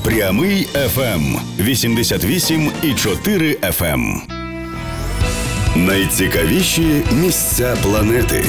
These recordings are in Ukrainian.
Прямий FM 88,4 FM. Найцікавіші місця планети.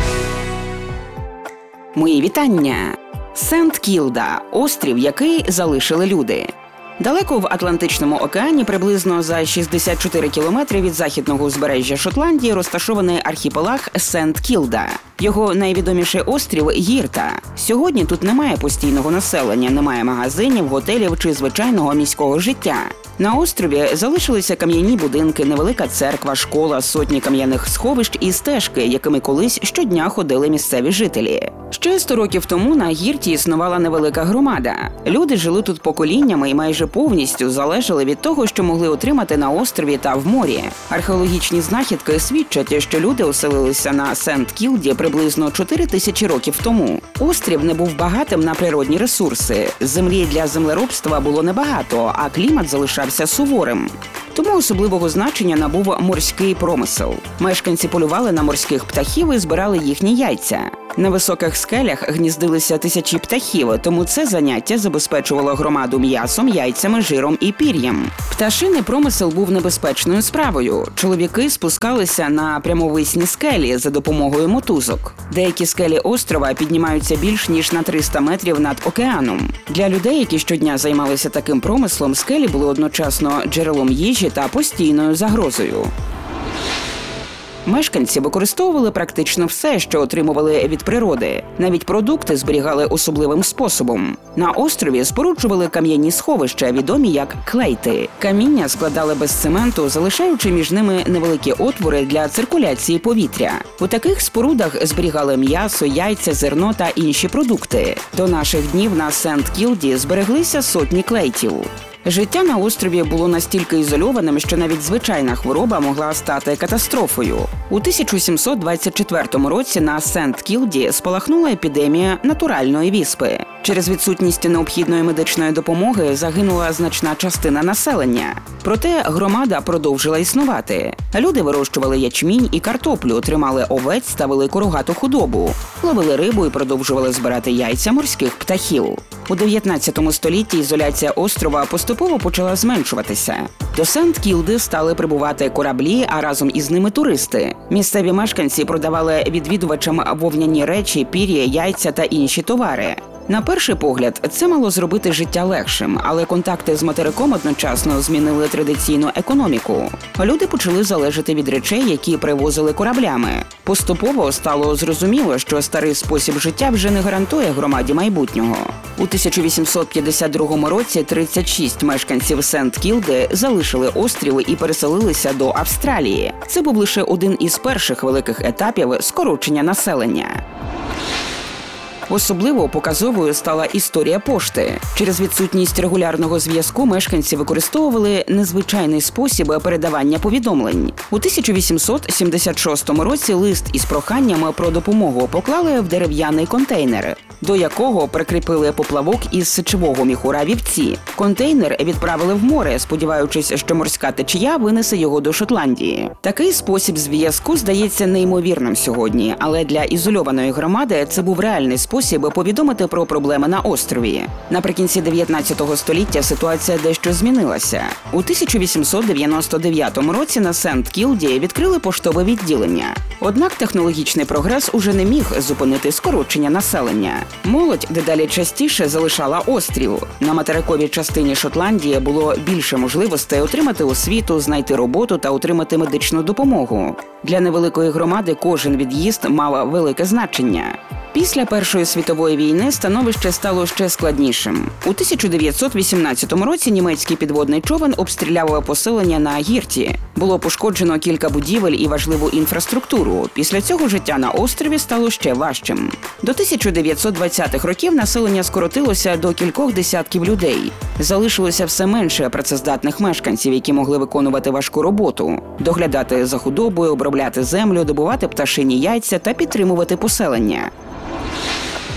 Мої вітання! Сент-Кілда – острів, який залишили люди. Далеко в Атлантичному океані, приблизно за 64 кілометри від західного узбережжя Шотландії, розташований архіпелаг Сент-Кілда. Його найвідоміший острів – Гірта. Сьогодні тут немає постійного населення, немає магазинів, готелів чи звичайного міського життя. На острові залишилися кам'яні будинки, невелика церква, школа, сотні кам'яних сховищ і стежки, якими колись щодня ходили місцеві жителі. Ще 100 років тому на Гірті існувала невелика громада. Люди жили тут поколіннями і майже повністю залежали від того, що могли отримати на острові та в морі. Археологічні знахідки свідчать, що люди оселилися на Сент-Кілді приблизно 4000 років тому. Острів не був багатим на природні ресурси. Землі для землеробства було небагато, а клімат залишався суворим. Тому особливого значення набув морський промисел. Мешканці полювали на морських птахів і збирали їхні яйця. На високих скелях гніздилися тисячі птахів, тому це заняття забезпечувало громаду м'ясом, яйцями, жиром і пір'ям. Пташиний промисел був небезпечною справою. Чоловіки спускалися на прямовисні скелі за допомогою мотузок. Деякі скелі острова піднімаються більш ніж на 300 метрів над океаном. Для людей, які щодня займалися таким промислом, скелі були одночасно джерелом їжі та постійною загрозою. Мешканці використовували практично все, що отримували від природи. Навіть продукти зберігали особливим способом. На острові споруджували кам'яні сховища, відомі як клейти. Каміння складали без цементу, залишаючи між ними невеликі отвори для циркуляції повітря. У таких спорудах зберігали м'ясо, яйця, зерно та інші продукти. До наших днів на Сент-Кілді збереглися сотні клейтів. Життя на острові було настільки ізольованим, що навіть звичайна хвороба могла стати катастрофою. У 1724 році на Сент-Кілді спалахнула епідемія натуральної віспи. Через відсутність необхідної медичної допомоги загинула значна частина населення. Проте громада продовжила існувати. Люди вирощували ячмінь і картоплю, тримали овець та велику рогату худобу, ловили рибу і продовжували збирати яйця морських птахів. У 19 столітті ізоляція острова поступово почала зменшуватися. До Сент-Кілди стали прибувати кораблі, а разом із ними туристи. Місцеві мешканці продавали відвідувачам вовняні речі, пір'я, яйця та інші товари. На перший погляд, це мало зробити життя легшим, але контакти з материком одночасно змінили традиційну економіку. Люди почали залежати від речей, які привозили кораблями. Поступово стало зрозуміло, що старий спосіб життя вже не гарантує громаді майбутнього. У 1852 році 36 мешканців Сент-Кілди залишили острів і переселилися до Австралії. Це був лише один із перших великих етапів скорочення населення. Особливо показовою стала історія пошти. Через відсутність регулярного зв'язку мешканці використовували незвичайний спосіб передавання повідомлень. У 1876 році лист із проханням про допомогу поклали в дерев'яний контейнер, до якого прикріпили поплавок із сечового міхура вівці. Контейнер відправили в море, сподіваючись, що морська течія винесе його до Шотландії. Такий спосіб зв'язку здається неймовірним сьогодні, але для ізольованої громади це був реальний спосіб повідомити про проблеми на острові. Наприкінці 19 століття ситуація дещо змінилася. У 1899 році на Сент-Кілді відкрили поштове відділення. Однак технологічний прогрес уже не міг зупинити скорочення населення. Молодь дедалі частіше залишала острів. На материковій частині Шотландії було більше можливостей отримати освіту, знайти роботу та отримати медичну допомогу. Для невеликої громади кожен від'їзд мав велике значення. Після Першої світової війни становище стало ще складнішим. У 1918 році німецький підводний човен обстріляв поселення на Гірті. Було пошкоджено кілька будівель і важливу інфраструктуру. Після цього життя на острові стало ще важчим. До 1920-х років населення скоротилося до кількох десятків людей. Залишилося все менше працездатних мешканців, які могли виконувати важку роботу – доглядати за худобою, обробляти землю, добувати пташині яйця та підтримувати поселення.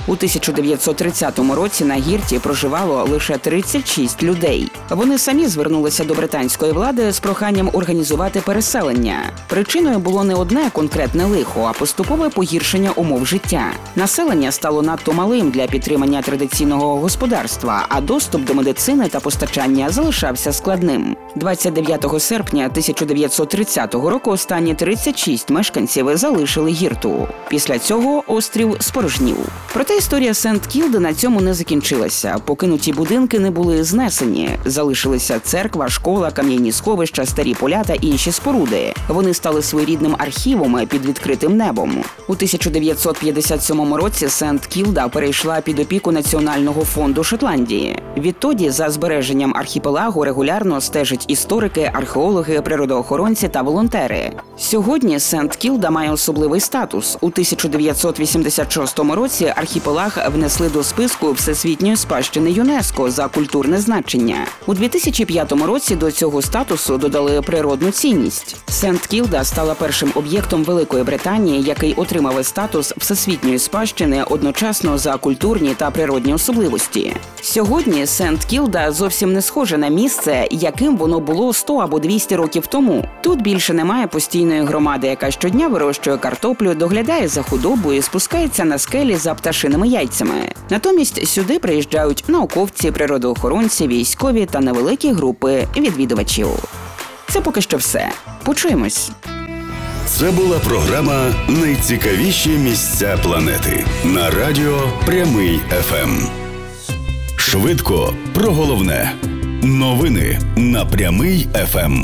У 1930 році на Гірті проживало лише 36 людей. Вони самі звернулися до британської влади з проханням організувати переселення. Причиною було не одне конкретне лихо, а поступове погіршення умов життя. Населення стало надто малим для підтримання традиційного господарства, а доступ до медицини та постачання залишався складним. 29 серпня 1930 року останні 36 мешканців залишили Гірту. Після цього острів спорожнів. Проте історія Сент-Кілди на цьому не закінчилася. Покинуті будинки не були знесені. Залишилися церква, школа, кам'яні сховища, старі поля та інші споруди. Вони стали своєрідним архівом під відкритим небом. У 1957 році Сент-Кілда перейшла під опіку Національного фонду Шотландії. Відтоді за збереженням архіпелагу регулярно стежать історики, археологи, природоохоронці та волонтери. Сьогодні Сент-Кілда має особливий статус. У 1986 році архіпелаг внесли до списку Всесвітньої спадщини ЮНЕСКО за культурне значення. У 2005 році до цього статусу додали природну цінність. Сент-Кілда стала першим об'єктом Великої Британії, який отримав статус Всесвітньої спадщини одночасно за культурні та природні особливості. Сьогодні Сент-Кілда зовсім не схоже на місце, яким воно було 100 або 200 років тому. Тут більше немає постійної громади, яка щодня вирощує картоплю, доглядає за худобою, спускається на скелі за пташиними яйцями. Натомість сюди приїжджають науковці, природоохоронці, військові та невеликі групи відвідувачів. Це поки що все. Почуємось. Це була програма «Найцікавіші місця планети» на радіо Прямий ФМ. Швидко про головне. Новини на Прямий ФМ.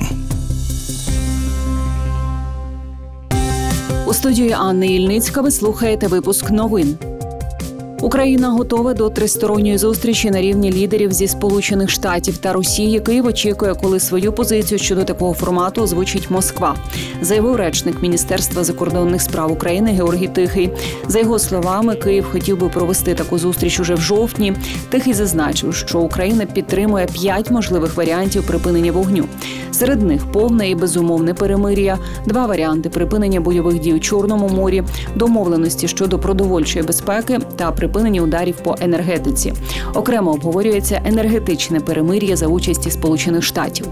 У студії Анни Ільницька ви слухаєте випуск новин. Україна готова до тристоронньої зустрічі на рівні лідерів зі Сполучених Штатів та Росії. Київ очікує, коли свою позицію щодо такого формату озвучить Москва, заявив речник Міністерства закордонних справ України Георгій Тихий. За його словами, Київ хотів би провести таку зустріч уже в жовтні. Тихий зазначив, що Україна підтримує 5 можливих варіантів припинення вогню. Серед них повне і безумовне перемир'я, 2 варіанти припинення бойових дій у Чорному морі, домовленості щодо продовольчої безпеки та припинення ударів по енергетиці. Окремо обговорюється енергетичне перемир'я за участі Сполучених Штатів.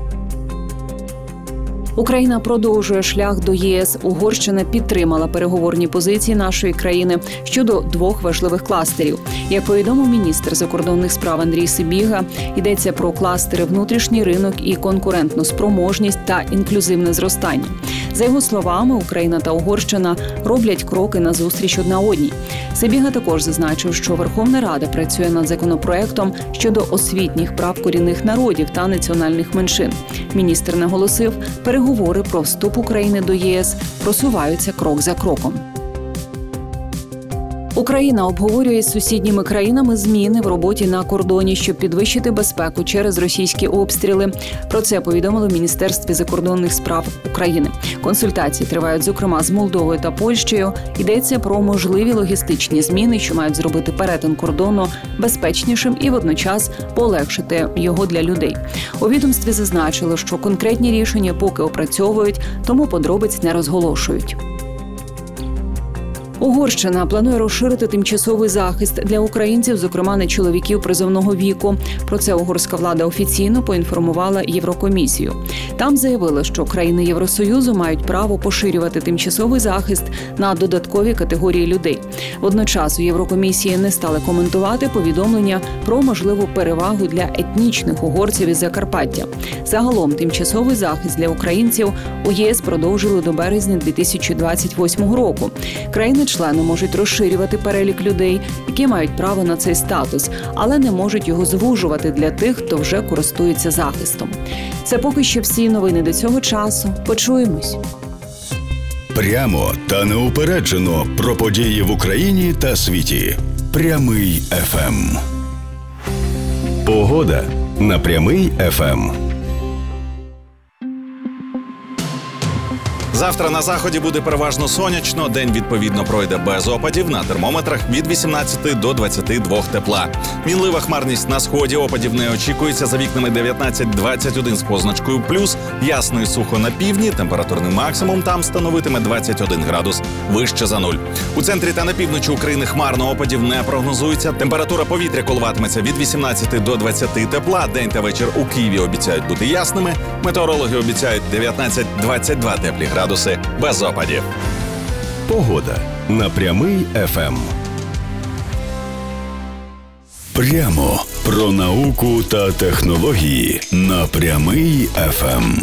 Україна продовжує шлях до ЄС. Угорщина підтримала переговорні позиції нашої країни щодо 2 важливих кластерів. Як повідомив міністр закордонних справ Андрій Сибіга, йдеться про кластери внутрішній ринок і конкурентну спроможність та інклюзивне зростання. За його словами, Україна та Угорщина роблять кроки назустріч одна одній. Сибіга також зазначив, що Верховна Рада працює над законопроектом щодо освітніх прав корінних народів та національних меншин. Міністр наголосив, переговори про вступ України до ЄС просуваються крок за кроком. Україна обговорює з сусідніми країнами зміни в роботі на кордоні, щоб підвищити безпеку через російські обстріли. Про це повідомили в Міністерстві закордонних справ України. Консультації тривають, зокрема, з Молдовою та Польщею. Йдеться про можливі логістичні зміни, що мають зробити перетин кордону безпечнішим і водночас полегшити його для людей. У відомстві зазначили, що конкретні рішення поки опрацьовують, тому подробиць не розголошують. Угорщина планує розширити тимчасовий захист для українців, зокрема не чоловіків призовного віку. Про це угорська влада офіційно поінформувала Єврокомісію. Там заявили, що країни Євросоюзу мають право поширювати тимчасовий захист на додаткові категорії людей. Водночас у Єврокомісії не стали коментувати повідомлення про можливу перевагу для етнічних угорців із Закарпаття. Загалом тимчасовий захист для українців у ЄС продовжили до березня 2028 року. Країни-члени можуть розширювати перелік людей, які мають право на цей статус, але не можуть його звужувати для тих, хто вже користується захистом. Це поки що всі новини до цього часу. Почуємось. Прямо та неупереджено про події в Україні та світі. Прямий ФМ. Погода на Прямий ФМ. Завтра на заході буде переважно сонячно, день відповідно пройде без опадів, на термометрах від 18 до 22 тепла. Мінлива хмарність на сході, опадів не очікується, за вікнами 19-21 з позначкою плюс, ясно і сухо на півдні, температурний максимум там становитиме 21 градус, вище за нуль. У центрі та на півночі України хмарно, опадів не прогнозується, температура повітря коливатиметься від 18 до 20 тепла, день та вечір у Києві обіцяють бути ясними, метеорологи обіцяють 19-22 теплі градуси без опадів. Погода на Прямий ФМ. Прямо про науку та технології на Прямий ФМ.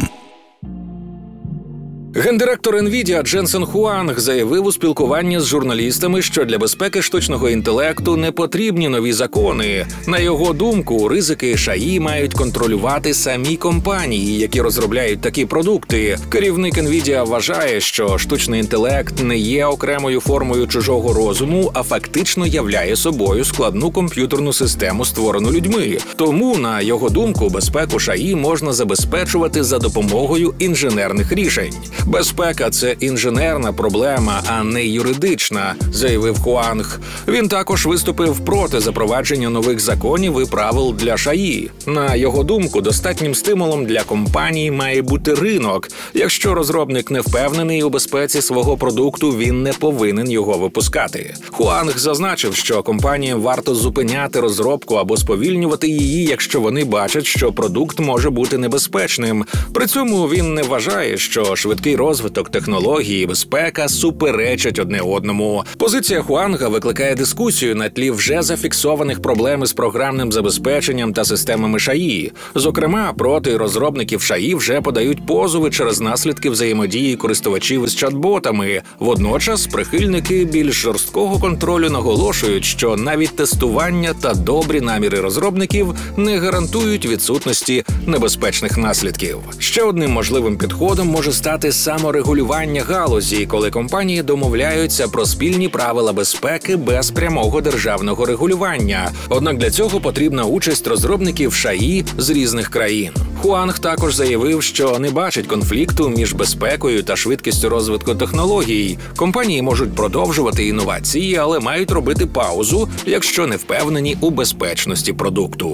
Гендиректор NVIDIA Дженсен Хуанг заявив у спілкуванні з журналістами, що для безпеки штучного інтелекту не потрібні нові закони. На його думку, ризики ШАІ мають контролювати самі компанії, які розробляють такі продукти. Керівник NVIDIA вважає, що штучний інтелект не є окремою формою чужого розуму, а фактично являє собою складну комп'ютерну систему, створену людьми. Тому, на його думку, безпеку ШАІ можна забезпечувати за допомогою інженерних рішень. Безпека – це інженерна проблема, а не юридична, заявив Хуанг. Він також виступив проти запровадження нових законів і правил для ШАІ. На його думку, достатнім стимулом для компаній має бути ринок. Якщо розробник не впевнений у безпеці свого продукту, він не повинен його випускати. Хуанг зазначив, що компаніям варто зупиняти розробку або сповільнювати її, якщо вони бачать, що продукт може бути небезпечним. При цьому він не вважає, що швидкий розвиток технологій і безпека суперечать одне одному. Позиція Хуанга викликає дискусію на тлі вже зафіксованих проблем із програмним забезпеченням та системами ШАІ. Зокрема, проти розробників ШАІ вже подають позови через наслідки взаємодії користувачів із чат-ботами. Водночас прихильники більш жорсткого контролю наголошують, що навіть тестування та добрі наміри розробників не гарантують відсутності небезпечних наслідків. Ще одним можливим підходом може стати саморегулювання галузі, коли компанії домовляються про спільні правила безпеки без прямого державного регулювання. Однак для цього потрібна участь розробників ШАІ з різних країн. Хуанг також заявив, що не бачить конфлікту між безпекою та швидкістю розвитку технологій. Компанії можуть продовжувати інновації, але мають робити паузу, якщо не впевнені у безпечності продукту.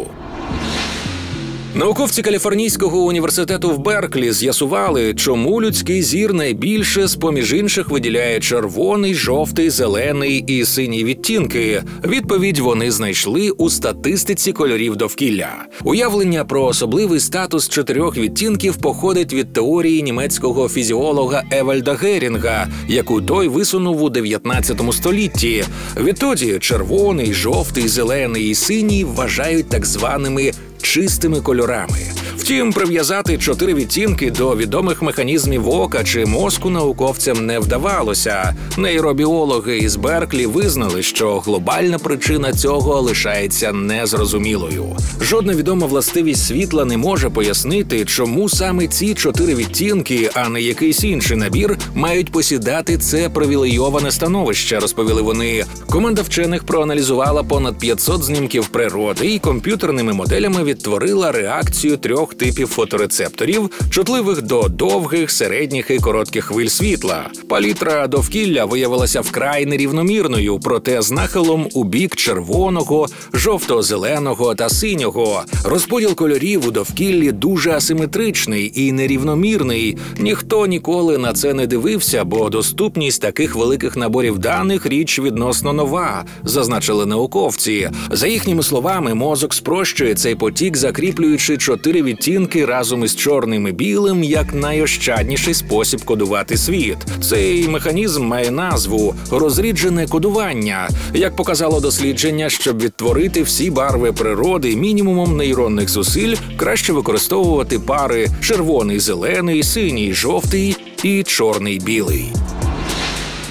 Науковці Каліфорнійського університету в Берклі з'ясували, чому людський зір найбільше з-поміж інших виділяє червоний, жовтий, зелений і синій відтінки. Відповідь вони знайшли у статистиці кольорів довкілля. Уявлення про особливий статус 4 відтінків походить від теорії німецького фізіолога Евальда Герінга, яку той висунув у 19 столітті. Відтоді червоний, жовтий, зелений і синій вважають так званими чистими кольорами. Втім, прив'язати 4 відтінки до відомих механізмів ока чи мозку науковцям не вдавалося. Нейробіологи із Берклі визнали, що глобальна причина цього лишається незрозумілою. Жодна відома властивість світла не може пояснити, чому саме ці 4 відтінки, а не якийсь інший набір, мають посідати це привілейоване становище, розповіли вони. Команда вчених проаналізувала понад 500 знімків природи і комп'ютерними моделями відтворила реакцію 3 типів фоторецепторів, чутливих до довгих, середніх і коротких хвиль світла. Палітра довкілля виявилася вкрай нерівномірною, проте з нахилом у бік червоного, жовто-зеленого та синього. Розподіл кольорів у довкіллі дуже асиметричний і нерівномірний. Ніхто ніколи на це не дивився, бо доступність таких великих наборів даних – річ відносно нова, зазначили науковці. За їхніми словами, мозок спрощує цей потік, закріплюючи 4 відтінки разом із чорним і білим як найощадніший спосіб кодувати світ. Цей механізм має назву «розріджене кодування». Як показало дослідження, щоб відтворити всі барви природи мінімумом нейронних зусиль, краще використовувати пари червоний-зелений, синій-жовтий і чорний-білий.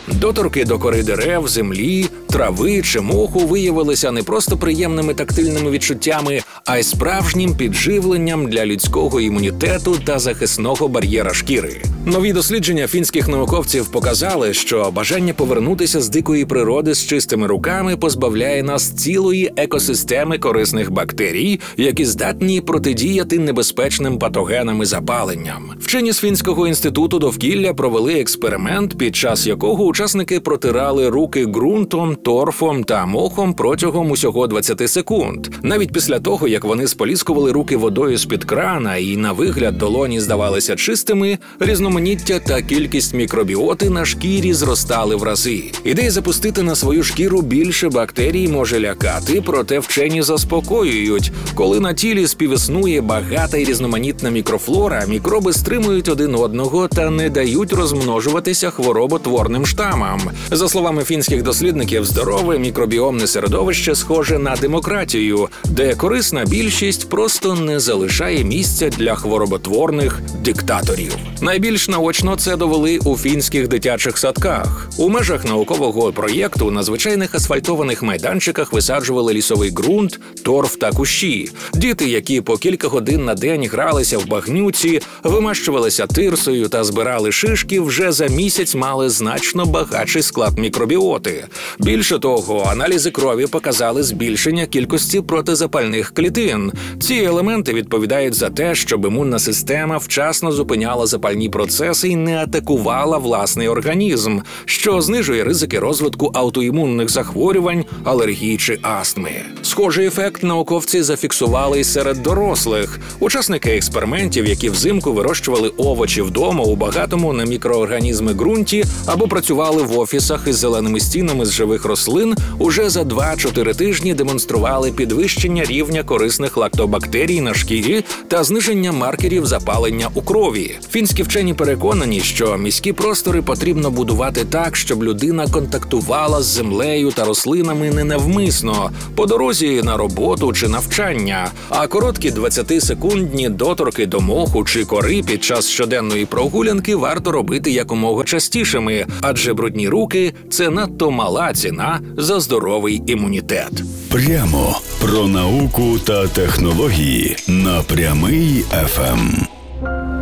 Доторки до кори дерев, землі, трави чи моху виявилися не просто приємними тактильними відчуттями, а й справжнім підживленням для людського імунітету та захисного бар'єра шкіри. Нові дослідження фінських науковців показали, що бажання повернутися з дикої природи з чистими руками позбавляє нас цілої екосистеми корисних бактерій, які здатні протидіяти небезпечним патогенам і запаленням. Вчені з Фінського інституту довкілля провели експеримент, під час якого учасники протирали руки ґрунтом, торфом та мохом протягом усього 20 секунд. Навіть після того, як вони споліскували руки водою з-під крана і на вигляд долоні здавалися чистими, різноманіття та кількість мікробіоти на шкірі зростали в рази. Ідея запустити на свою шкіру більше бактерій може лякати, проте вчені заспокоюють. Коли на тілі співіснує багата і різноманітна мікрофлора, мікроби стримують один одного та не дають розмножуватися хвороботворним штамам. За словами фінських дослідників, здорове мікробіомне середовище схоже на демократію, де корисна більшість просто не залишає місця для хвороботворних диктаторів. Найбільш наочно це довели у фінських дитячих садках. У межах наукового проєкту на звичайних асфальтованих майданчиках висаджували лісовий ґрунт, торф та кущі. Діти, які по кілька годин на день гралися в багнюці, вимащувалися тирсою та збирали шишки, вже за місяць мали значно багатший склад мікробіоти. Більше того, аналізи крові показали збільшення кількості протизапальних клітин. Ці елементи відповідають за те, щоб імунна система вчасно зупиняла запальні процеси і не атакувала власний організм, що знижує ризики розвитку аутоімунних захворювань, алергії чи астми. Схожий ефект науковці зафіксували й серед дорослих. Учасники експериментів, які взимку вирощували овочі вдома у багатому на мікроорганізми ґрунті або працювали в офісах із зеленими стінами з живих рослин, уже за 2-4 тижні демонстрували підвищення рівня корисних лактобактерій на шкірі та зниження маркерів запалення у крові. Фінські вчені переконані, що міські простори потрібно будувати так, щоб людина контактувала з землею та рослинами не навмисно, по дорозі на роботу чи навчання, а короткі 20-секундні доторки до моху чи кори під час щоденної прогулянки варто робити якомога частішими, адже брудні руки – це надто мала ціна за здоровий імунітет. Прямо про науку та технології на Прямий ФМ.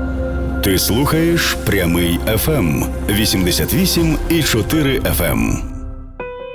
Ти слухаєш Прямий ФМ 88,4 FM.